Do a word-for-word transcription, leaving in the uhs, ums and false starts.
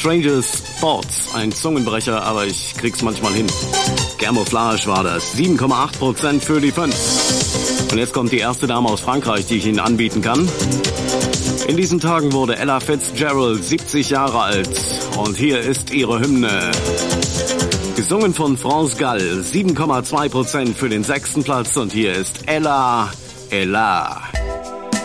Strangers Thoughts, ein Zungenbrecher, aber ich krieg's manchmal hin. Camouflage war das, sieben Komma acht Prozent für die fünf. Und jetzt kommt die erste Dame aus Frankreich, die ich Ihnen anbieten kann. In diesen Tagen wurde Ella Fitzgerald siebzig Jahre alt und hier ist ihre Hymne. Gesungen von France Gall, sieben Komma zwei Prozent für den sechsten Platz und hier ist Ella, Ella.